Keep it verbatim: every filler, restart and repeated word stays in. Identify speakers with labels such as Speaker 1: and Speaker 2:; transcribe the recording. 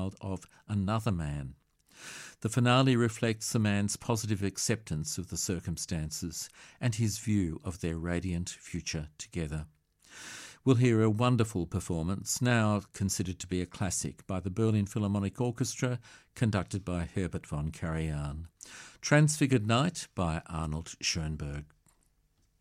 Speaker 1: child of another man. The finale reflects the man's positive acceptance of the circumstances and his view of their radiant future together. We'll hear a wonderful performance, now considered to be a classic, by the Berlin Philharmonic Orchestra, conducted by Herbert von Karajan. Transfigured Night by Arnold Schoenberg.